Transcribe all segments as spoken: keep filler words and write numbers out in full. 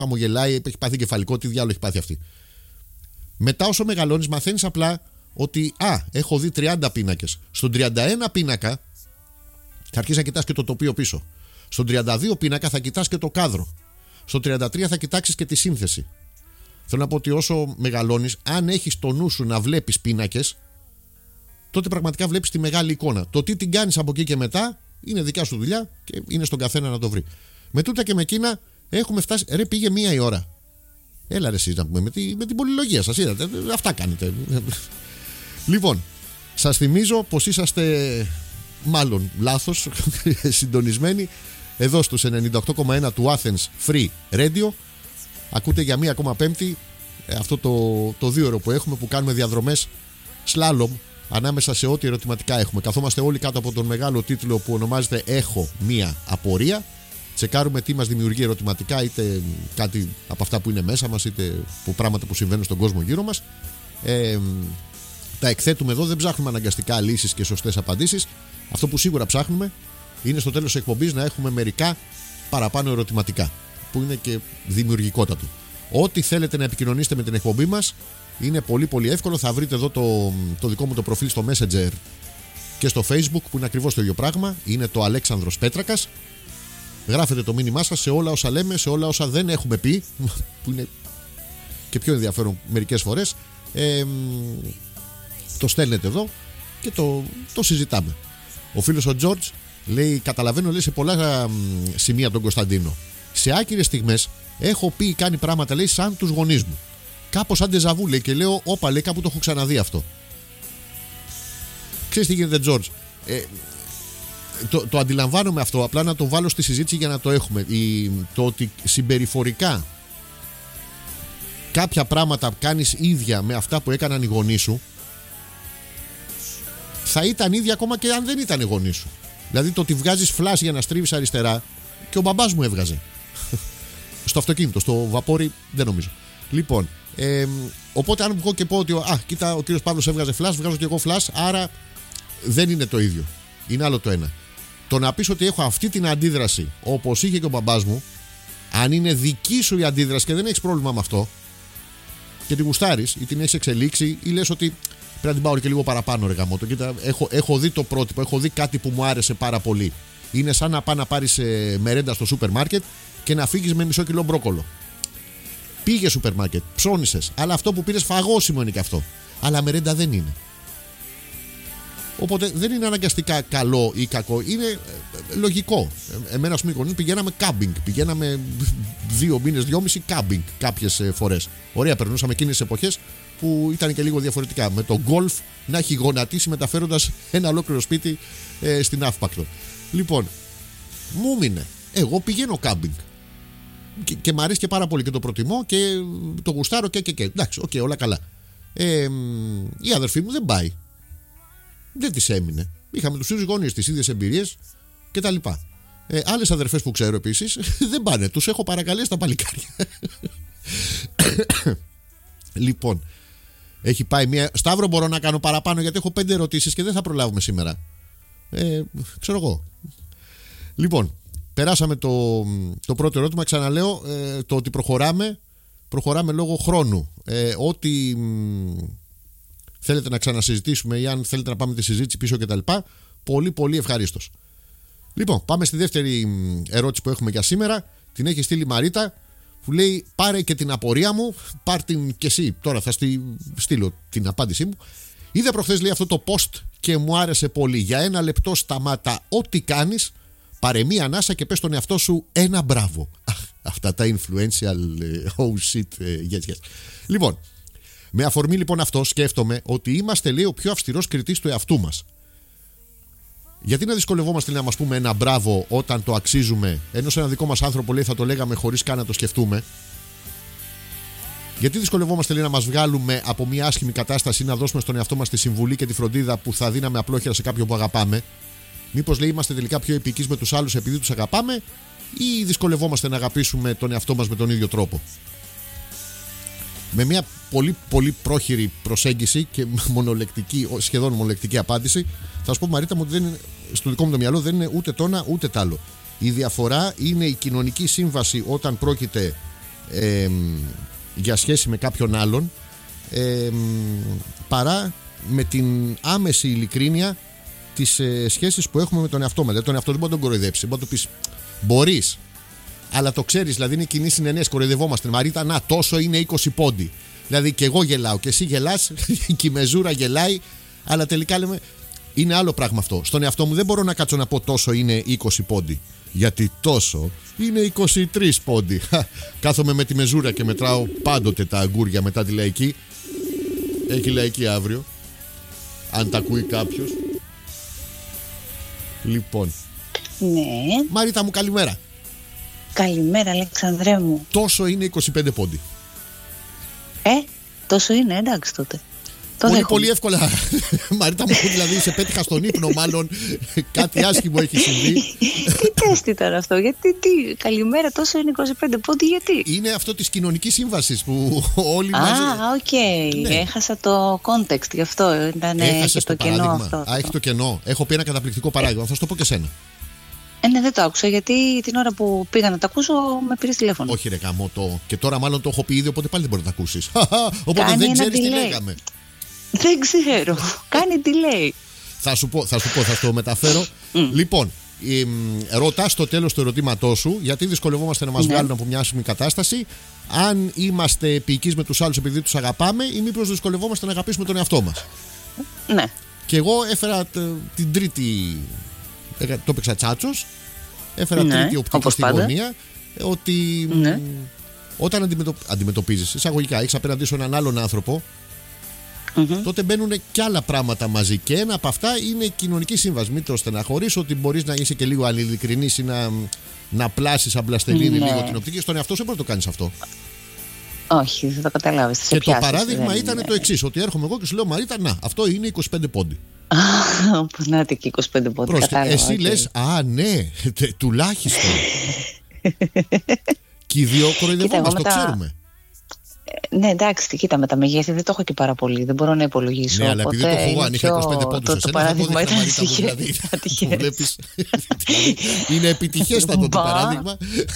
χαμογελάει, έχει πάθει κεφαλικό, τι διάλογο έχει πάθει αυτή. Μετά, όσο μεγαλώνεις, μαθαίνεις απλά ότι α, έχω δει τριάντα πίνακες. Στον τριάντα ένα πίνακα θα αρχίσεις να κοιτάς και το τοπίο πίσω. Στον τριάντα δύο πίνακα θα κοιτάς και το κάδρο. Στο τριάντα τρία θα κοιτάξεις και τη σύνθεση. Θέλω να πω ότι όσο μεγαλώνεις, αν έχεις το νου σου να βλέπεις πίνακες, τότε πραγματικά βλέπεις τη μεγάλη εικόνα. Το τι την κάνεις από εκεί και μετά είναι δικιά σου δουλειά και είναι στον καθένα να το βρει. Με τούτα και με εκείνα έχουμε φτάσει. Ρε, πήγε μία η ώρα. Έλα ρε εσείς να πούμε, με, τη, με την πολυλογία σας, είδατε. Αυτά κάνετε. Λοιπόν, σας θυμίζω πως είσαστε μάλλον λάθος συντονισμένοι εδώ στους ενενήντα οκτώ κόμμα ένα του Athens Free Radio. Ακούτε για μία ακόμα Πέμπτη αυτό το, το δύο ώρο που έχουμε, που κάνουμε διαδρομές σλάλομ ανάμεσα σε ό,τι ερωτηματικά έχουμε. Καθόμαστε όλοι κάτω από τον μεγάλο τίτλο που ονομάζεται «Έχω μία απορία». Τσεκάρουμε τι μας δημιουργεί ερωτηματικά, είτε κάτι από αυτά που είναι μέσα μας, είτε από πράγματα που συμβαίνουν στον κόσμο γύρω μας. Ε, τα εκθέτουμε εδώ, δεν ψάχνουμε αναγκαστικά λύσεις και σωστές απαντήσεις. Αυτό που σίγουρα ψάχνουμε είναι στο τέλος της εκπομπής να έχουμε μερικά παραπάνω ερωτηματικά, που είναι και δημιουργικότατο. Ό,τι θέλετε να επικοινωνήσετε με την εκπομπή μας είναι πολύ πολύ εύκολο. Θα βρείτε εδώ το, το δικό μου το προφίλ στο Messenger και στο Facebook, που είναι ακριβώς το ίδιο πράγμα. Είναι το Αλέξανδρος Πέτρακας. Γράφετε το μήνυμά σας σε όλα όσα λέμε, σε όλα όσα δεν έχουμε πει, που είναι και πιο ενδιαφέρον μερικές φορές. Ε, το στέλνετε εδώ και το, το συζητάμε. Ο φίλος ο Τζόρτζ λέει: καταλαβαίνω, λέει, σε πολλά σημεία τον Κωνσταντίνο. Σε άκυρες στιγμές έχω πει ή κάνει πράγματα, λέει, σαν τους γονείς μου. Κάπως σαν ντεζαβού, λέει, και λέω: όπα, λέει, κάπου το έχω ξαναδεί αυτό. Ξέρεις τι γίνεται, Τζόρτζ? Ε, το, το αντιλαμβάνομαι αυτό, απλά να το βάλω στη συζήτηση για να το έχουμε. Η, το ότι συμπεριφορικά κάποια πράγματα κάνεις ίδια με αυτά που έκαναν οι γονείς σου, θα ήταν ίδια ακόμα και αν δεν ήταν οι γονείς σου. Δηλαδή το ότι βγάζεις φλάς για να στρίβεις αριστερά, και ο μπαμπάς μου έβγαζε. Στο αυτοκίνητο, στο βαπόρι δεν νομίζω. Λοιπόν, ε, οπότε αν βγω και πω ότι α, κοίτα, ο κύριος Παύλος έβγαζε φλάς, βγάζω και εγώ φλάς, άρα δεν είναι το ίδιο. Είναι άλλο το ένα. Το να πεις ότι έχω αυτή την αντίδραση όπως είχε και ο μπαμπάς μου, αν είναι δική σου η αντίδραση και δεν έχεις πρόβλημα με αυτό και την γουστάρεις ή την έχεις εξελίξει, ή λες ότι πρέπει να την πάω και λίγο παραπάνω, ρε γαμώτο. Κοίτα, έχω, έχω δει το πρότυπο, έχω δει κάτι που μου άρεσε πάρα πολύ. Είναι σαν να πά να πάρεις ε, μερέντα στο σούπερ μάρκετ και να φύγεις με μισό κιλό μπρόκολο. Πήγε σούπερ μάρκετ, ψώνισες, αλλά αυτό που πήρες φαγώσιμο είναι και αυτό. Αλλά μερέντα δεν είναι. Οπότε δεν είναι αναγκαστικά καλό ή κακό, είναι ε, λογικό. Ε, εμένα, ας πούμε, πηγαίναμε κάμπινγκ. Πηγαίναμε δύο μήνες, δυόμιση κάμπινγκ κάποιες ε, φορές. Ωραία, περνούσαμε εκείνες τις εποχές που ήταν και λίγο διαφορετικά. Με το γκολφ να έχει γονατίσει μεταφέροντας ένα ολόκληρο σπίτι ε, στην Αύπακτο. Λοιπόν, μου μείνε. Εγώ πηγαίνω κάμπινγκ. Και, και μ' αρέσει και πάρα πολύ και το προτιμώ και το γουστάρω και και και. Εντάξει, οκ, okay, όλα καλά. Ε, η αδερφή μου δεν πάει. Δεν της έμεινε. Είχαμε τους ίδιους γονείς, τις ίδιες εμπειρίες κτλ. Ε, άλλες αδερφές που ξέρω επίσης δεν πάνε. Τους έχω παρακαλέσει τα παλικάρια. Λοιπόν, έχει πάει μία. Σταύρο, μπορώ να κάνω παραπάνω γιατί έχω πέντε ερωτήσεις και δεν θα προλάβουμε σήμερα. Ε, ξέρω εγώ. Λοιπόν, περάσαμε το, το πρώτο ερώτημα. Ξαναλέω, ε, το ότι προχωράμε, προχωράμε λόγω χρόνου. Ε, ότι μ, θέλετε να ξανασυζητήσουμε ή αν θέλετε να πάμε τη συζήτηση πίσω κτλ. Πολύ πολύ ευχαρίστως. Λοιπόν, πάμε στη δεύτερη ερώτηση που έχουμε για σήμερα. Την έχει στείλει η Μαρίτα, που λέει: πάρε και την απορία μου, πάρ την και εσύ. Τώρα θα στη, στείλω την απάντησή μου. Είδα προχθές, λέει, αυτό το post και μου άρεσε πολύ. Για ένα λεπτό σταμάτα ό,τι κάνεις, πάρε μία ανάσα και πες στον εαυτό σου ένα μπράβο. Αχ, αυτά τα influential, oh shit, yes, yes. Λοιπόν, με αφορμή λοιπόν αυτό, σκέφτομαι ότι είμαστε, λέει, ο πιο αυστηρός κριτής του εαυτού μας. Γιατί να δυσκολευόμαστε να μας πούμε ένα μπράβο όταν το αξίζουμε, ενώ σε ένα δικό μας άνθρωπο, λέει, θα το λέγαμε χωρίς καν να το σκεφτούμε? Γιατί δυσκολευόμαστε, λέει, να μας βγάλουμε από μια άσχημη κατάσταση ή να δώσουμε στον εαυτό μας τη συμβουλή και τη φροντίδα που θα δίναμε απλόχερα σε κάποιον που αγαπάμε? Μήπως, λέει, είμαστε τελικά πιο επικείς με τους άλλους επειδή τους αγαπάμε, ή δυσκολευόμαστε να αγαπήσουμε τον εαυτό μας με τον ίδιο τρόπο? Με μια πολύ πολύ πρόχειρη προσέγγιση και μονολεκτική, σχεδόν μονολεκτική απάντηση, θα σου πω, Μαρίτα μου, ότι δεν είναι, στο δικό μου το μυαλό δεν είναι ούτε το ένα ούτε τ' άλλο. Η διαφορά είναι η κοινωνική σύμβαση όταν πρόκειται ε, για σχέση με κάποιον άλλον ε, παρά με την άμεση ειλικρίνεια της ε, σχέσης που έχουμε με τον εαυτό μας. Δηλαδή τον εαυτό δεν μπορεί να τον κοροϊδέψει. Μπορεί να του πεις μπορείς, αλλά το ξέρεις, δηλαδή είναι κοινή συνενέση. Κοροϊδευόμαστε. Μαρίτα, να τόσο είναι είκοσι πόντι. Δηλαδή και εγώ γελάω και εσύ γελάς και η μεζούρα γελάει, αλλά τελικά λέμε είναι άλλο πράγμα αυτό. Στον εαυτό μου δεν μπορώ να κάτσω να πω τόσο είναι είκοσι πόντι. Γιατί τόσο είναι είκοσι τρεις πόντι. Κάθομαι με τη μεζούρα και μετράω πάντοτε τα αγκούρια μετά τη λαϊκή. Έχει λαϊκή αύριο, αν τα ακούει κάποιος. Λοιπόν, ναι. Μαρίτα μου, καλημέρα. Καλημέρα, Αλεξανδρέ μου. Τόσο είναι είκοσι πέντε πόντι. Ε, τόσο είναι, εντάξει τότε. Το πολύ, δέχομαι. πολύ εύκολα. Μαρίτα μου, δηλαδή σε πέτυχα στον ύπνο, μάλλον κάτι άσχημο έχει συμβεί. Τι τέστη τώρα αυτό, γιατί, τι, καλημέρα, τόσο είναι είκοσι πέντε πόντι, γιατί. Είναι αυτό της κοινωνικής σύμβασης που όλοι μαζί. Α, οκ, okay. ναι. Έχασα το context, γι' αυτό ήταν Έχασες και το, το κενό παράδειγμα. αυτό. Α, έχει το κενό. Έχω πει ένα καταπληκτικό παράδειγμα, θα σου το πω και σένα. Ε, ναι, δεν το άκουσα, γιατί την ώρα που πήγα να τα ακούσω με πήρες τηλέφωνο. Όχι ρε γάμο το. Και τώρα μάλλον το έχω πει ήδη, οπότε πάλι δεν μπορεί να τα ακούσεις. Οπότε Κάνει δεν ένα ξέρεις τι delay. λέγαμε. Δεν ξέρω. Κάνει delay. Θα σου πω, θα σου πω, θα σου το μεταφέρω. Mm. Λοιπόν, ρωτά στο τέλος του ερωτήματός σου, γιατί δυσκολευόμαστε να μας Ναι. βγάλουν από μια άσχημη κατάσταση, αν είμαστε επικείς με τους άλλους επειδή τους αγαπάμε ή μήπως δυσκολευόμαστε να αγαπήσουμε τον εαυτό μας. Ναι. Και εγώ έφερα τ- την τρίτη. έκα- Το έπαιξα τσάτσος. Έφερα Ναι, τρίτη οπτική όπως στη πάντα. γωνία. Ότι Ναι. μ, όταν αντιμετω... αντιμετωπίζεις, εισαγωγικά, έχεις απέναντί σου έναν άλλον άνθρωπο, Μμμ. τότε μπαίνουν και άλλα πράγματα μαζί. Και ένα από αυτά είναι η κοινωνική σύμβαση. Μην το στεναχωρείς, ότι μπορείς να είσαι και λίγο ανηλικρινής ή να, να πλάσεις αμπλαστελίνη Ναι. λίγο την οπτική. Στον εαυτό σου δεν μπορεί να το κάνεις αυτό. Όχι, δεν το καταλάβεις. θα σε Και το πιάσεις, παράδειγμα δεν ήταν είναι. το εξής: ότι έρχομαι εγώ και σου λέω Μαρίτα, να, αυτό είναι είκοσι πέντε πόντι. Που να και είκοσι πέντε πόντι. Πρόσεχε, Κατάλαβα, εσύ οκ. λες, α, ναι, τε- τουλάχιστον. Και οι δύο κοροϊδευόμαστε, εγώ το μετά- ξέρουμε. Ναι, εντάξει, κοίτα, με τα μεγέθη δεν το έχω και πάρα πολύ. Δεν μπορώ να υπολογίσω. Ναι, αλλά επειδή το οπότε έχω εγώ, είναι αν είχα πιο- είκοσι πέντε πόντους το, σε το σένα, θα το παράδειγμα έδειχνα, ήταν Μαρίτα μου, τυχαίο. δηλαδή. Ατυχές. Το βλέπεις. Δηλαδή, είναι επιτυχέστατο το Μπα. παράδειγμα.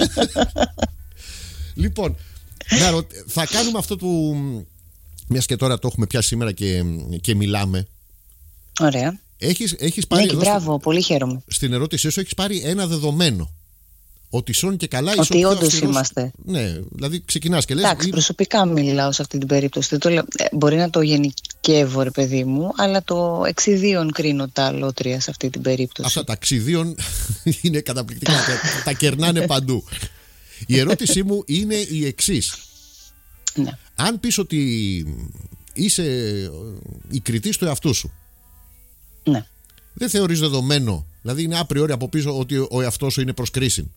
Λοιπόν, να ρω- θα κάνουμε αυτό του. Μιας και τώρα το έχουμε πιάσει σήμερα και, και μιλάμε. Ωραία. Έχεις, έχεις Ναι, πάρει και εδώ στη- μπράβο, πολύ χαίρομαι. στην ερώτησή σου, έχεις πάρει ένα δεδομένο. Ότι σών και καλά είσαι Ότι ο πιο όντως αυστηρός- είμαστε. Ναι, δηλαδή ξεκινάς και λες. Εντάξει, «Ή- προσωπικά μιλάω σε αυτή την περίπτωση. Δεν το λέω- ε, μπορεί να το γενικεύω, ρε παιδί μου, αλλά το εξιδίων κρίνω τα αλότρια σε αυτή την περίπτωση. Αυτά τα ξιδίων είναι καταπληκτικά. τα, τα κερνάνε παντού. Η ερώτησή μου είναι η εξής. Ναι. Αν πεις ότι είσαι η κριτή του εαυτού σου, Ναι. δεν θεωρείς δεδομένο, δηλαδή είναι απριόρι από πίσω ότι ο εαυτός σου είναι προς κρίση.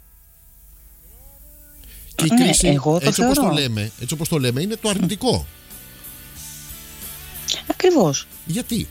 Και η Ναι, κρίση, εγώ το έτσι όπως το θεωρώ. λέμε, έτσι όπως το λέμε, είναι το αρνητικό. Ακριβώς. Γιατί?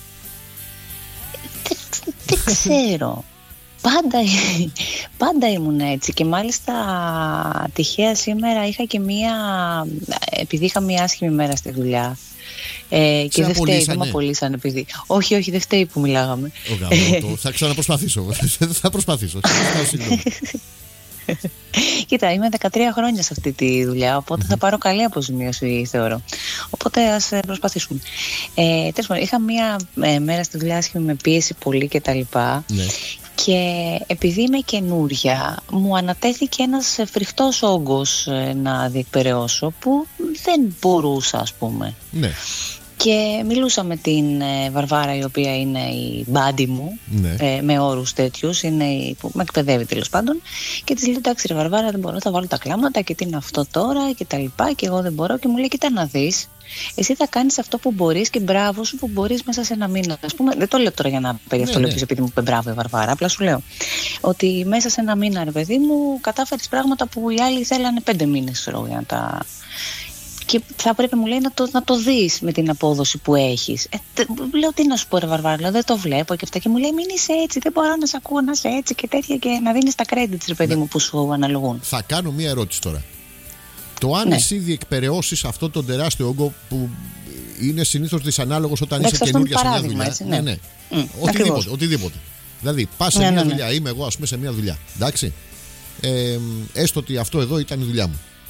Δεν, δεν ξέρω. Πάντα, πάντα ήμουν έτσι και μάλιστα τυχαία σήμερα είχα και μία, επειδή είχα μία άσχημη μέρα στη δουλειά ε, και δεν φταίει, δεν απολύσανε? με απολύσανε επειδή, όχι όχι δεν φταίει που μιλάγαμε. Ο γαμώτο, θα ξαναπροσπαθήσω. θα προσπαθήσω. Ζητάω συγγνώμη. Κοίτα, είμαι δεκατρία χρόνια σε αυτή τη δουλειά, οπότε θα πάρω καλή αποζημίωση, θεωρώ. Οπότε ας ε, προσπαθήσουμε. Ε, τέλος πάντων, είχα μία ε, μέρα στη δουλειά άσχημη με πίεση πολύ κτλ. Ναι. Και επειδή είμαι καινούρια, μου ανατέθηκε ένας φρικτός όγκος ε, να διεκπεραιώσω που δεν μπορούσα, ας πούμε. Ναι. Και μιλούσα με την ε, Βαρβάρα, η οποία είναι η μπάντι μου, Ναι. ε, με όρους τέτοιους, είναι η που με εκπαιδεύει τέλος πάντων. Και της λέω: εντάξει, ρε Βαρβάρα, δεν μπορώ, θα βάλω τα κλάματα και τι είναι αυτό τώρα και τα λοιπά. Και εγώ δεν μπορώ. Και μου λέει: κοίτα να δεις, εσύ θα κάνεις αυτό που μπορείς και μπράβο σου που μπορείς μέσα σε ένα μήνα. Ας πούμε, δεν το λέω τώρα για να περιευτολογήσω, ναι. επειδή μου είπε μπράβο η Βαρβάρα. Απλά σου λέω ότι μέσα σε ένα μήνα, ρε παιδί μου, κατάφερες πράγματα που οι άλλοι θέλανε πέντε μήνες, ξέρω, για να τα. Και θα πρέπει, μου λέει, να το, να το δεις με την απόδοση που έχεις. Ε, τε, λέω: τι να σου πω, ρε Βαρβάρα, λέω, δεν το βλέπω και αυτά. Και μου λέει: μην είσαι έτσι, δεν μπορώ να σε ακούω να είσαι έτσι και τέτοια, και να δίνεις τα credits, ρε παιδί Ναι. μου, που σου αναλογούν. Θα κάνω μία ερώτηση τώρα. Το αν Ναι. εσύ διεκπεραιώσεις αυτό τον τεράστιο όγκο που είναι συνήθως δυσανάλογος όταν Εντάξει, είσαι αυτό είναι καινούργια σε μια παράδειγμα, δουλειά. έτσι, ναι. ναι, ναι. Μμ, Οτιδήποτε, ακριβώς. οτιδήποτε. Δηλαδή, πας σε Ναι, μια ναι, ναι. δουλειά, είμαι εγώ, ας πούμε, σε μια δουλειά. Εντάξει. Ε, έστω ότι αυτό εδώ ήταν η δουλειά μου.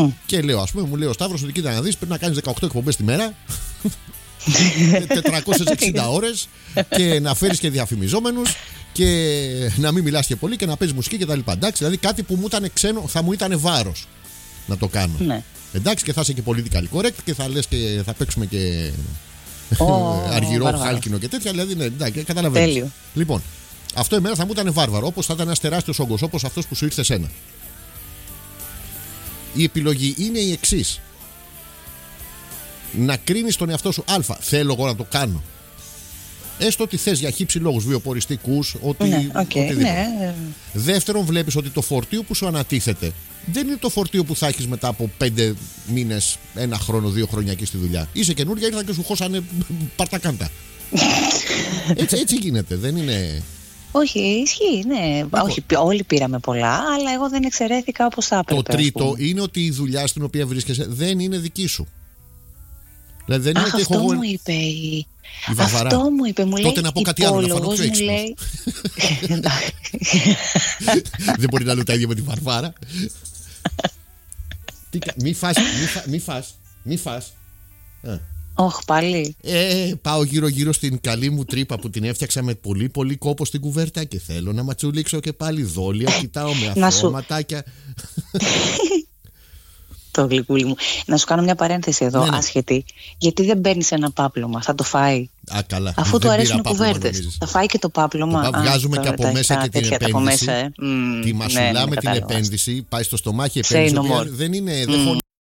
Mm. Και λέω, ας πούμε, μου λέει ο Σταύρος ότι κοίτα να δεις, πρέπει να κάνεις δεκαοκτώ εκπομπές τη μέρα, τετρακόσιες εξήντα ώρες και να φέρεις και διαφημιζόμενους και να μην μιλάς και πολύ και να παίζεις μουσική κτλ. Εντάξει, δηλαδή κάτι που μου ήταν ξένο, θα μου ήταν βάρος να το κάνω. Ναι. Εντάξει, και θα είσαι και political correct και θα λες και θα παίξουμε και Oh, αργυρό, βάρβαρο. χάλκινο και τέτοια. Δηλαδή, ναι, εντάξει, καταλαβαίνεις. Τέλειο. Λοιπόν, αυτό εμένα θα μου ήταν βάρβαρο, όπως θα ήταν ένας τεράστιος όγκος, όπως αυτός που σου ήρθε σένα. Η επιλογή είναι η εξής. Να κρίνεις τον εαυτό σου. Α, θέλω εγώ να το κάνω. Έστω ότι θες για χύψη λόγους βιοποριστικούς, ότι, Ναι, okay, οτιδήποτε. ναι. Δεύτερον, βλέπεις ότι το φορτίο που σου ανατίθεται δεν είναι το φορτίο που θα έχεις μετά από πέντε μήνες, ένα χρόνο, δύο χρόνια εκεί στη δουλειά. Είσαι καινούργια, ήρθαν και σου χώσανε παρτακάντα. έτσι, έτσι γίνεται, δεν είναι. Όχι, ισχύει, ναι. Όχι, όλοι πήραμε πολλά, αλλά εγώ δεν εξαιρέθηκα όπως θα έπρεπε. Το τρίτο είναι ότι η δουλειά στην οποία βρίσκεσαι δεν είναι δική σου. Δηλαδή δεν είναι Αχ, ότι αυτό έχω εγώ. μου είπε η... Η Βαβαρά. Αυτό μου είπε, μου λέει. Τότε να πω κάτι άλλο, να φανώ υπόλογος πιο μου έξυπνος. λέει. Δεν μπορεί να λέω τα ίδια με τη Βαρβάρα. Τι κα- Μη φας, μη φας, μη φας, μη φας. Α. Όχι, πάλι. Ε, πάω γύρω γύρω στην καλή μου τρύπα που την έφτιαξα με πολύ πολύ κόπο στην κουβέρτα και θέλω να ματσουλήξω και πάλι δόλια. Κοιτάω με Να αθώα σου- ματάκια. Το γλυκούλι μου. Να σου κάνω μια παρένθεση εδώ, Ναι, ναι. άσχετη. Γιατί δεν παίρνει ένα πάπλωμα, θα το φάει. Α, καλά. Αφού Δεν του αρέσουν οι πήρα πάπλωμα, κουβέρτες. νομίζεις. Θα φάει και το πάπλωμα. Το πα- Α, βγάζουμε τώρα και από τα μέσα έχεις και την τέτοια τα από επένδυση. μέσα, ε. Μμ, Τη ναι, μασουλά ναι, με την κατάλαβα. επένδυση πάει στο στομάχι Say επένδυση. no η οποία more. Δεν είναι. Μμ. Δεν